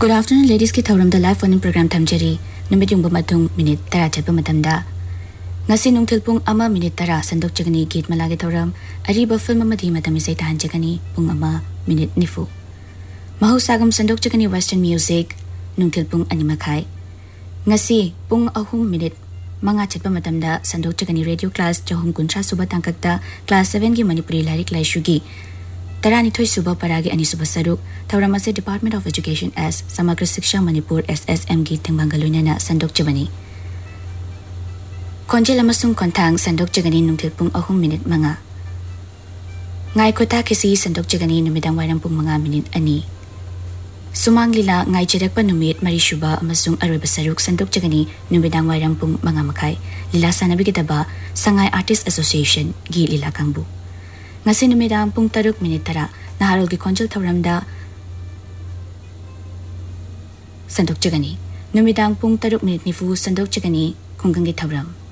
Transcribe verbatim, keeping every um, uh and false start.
Good afternoon, ladies. Ki thauram da live phone program thamjari. Numit yung bumatung minute tara chat bumatamda. Ngasi nung tilpung ama minute tara sandok jagani gate malagi thauram. Ariba film amadi matami say tahan jagani pung ama minute nifu. Mahusagam sandok jagani western music nung tilpung animakai. Ngasi pung ahum minute mga chat bumatamda sandok jagani radio class jahum kuntra suba tangkakta class seven ki Manipuri larik laishugi. Tarani Thoi Suba Paragi Ani Suba Saruk, Tauramase Department of Education as Samagra Siksha Manipur S S M G Tingbangalunya na Sandok Jabani. Konjel amasung kontang Sandok Jagani nung tilpung ahong minute mga. Ngay kota kisi Sandok Jagani numidang warampung mga minute ani. Sumang lila ngay jirak pa numit Marishuba amasung Aruba Saruk Sandok Jagani numidang warampung mga makay. Lila sana bigitaba sa ngay Artist Association gi lila kangbu. Ngasi numidang pung taruk minit tara na harol gi konjel tauramda Sandok Jagani. Numidang pung taruk minit nifu Sandok Jagani kung gangi tauram.